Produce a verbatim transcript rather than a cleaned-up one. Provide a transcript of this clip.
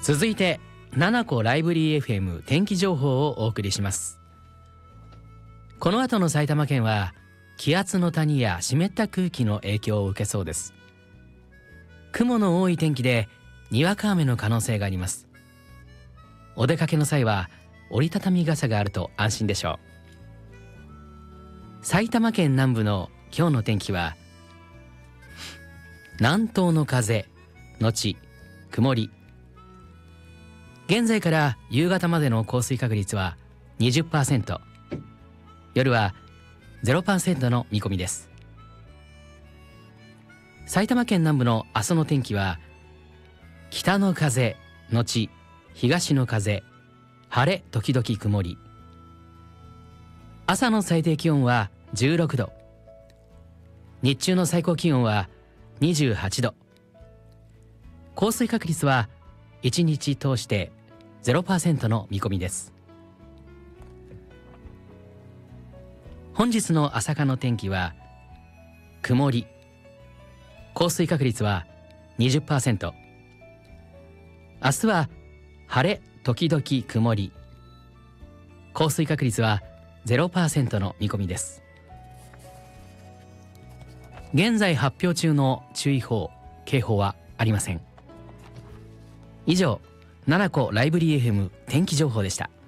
続いてななこライブリー エフエム 天気情報をお送りします。この後の埼玉県は気圧の谷や湿った空気の影響を受けそうです。雲の多い天気でにわか雨の可能性があります。お出かけの際は折りたたみ傘があると安心でしょう。埼玉県南部の今日の天気は南東の風のち曇り。現在から夕方までの降水確率は にじゅっパーセント、 夜は ゼロパーセント の見込みです。埼玉県南部の明日の天気は北の風のち東の風、晴れ時々曇り。朝の最低気温はじゅうろくど、日中の最高気温はにじゅうはちど。降水確率はいちにち通して ゼロパーセント の見込みです。本日の朝霞の天気は曇り、降水確率は にじゅっパーセント。 明日は晴れ時々曇り、降水確率は ゼロパーセント の見込みです。現在発表中の注意報・警報はありません。以上、ななこライブリー エフエム 天気情報でした。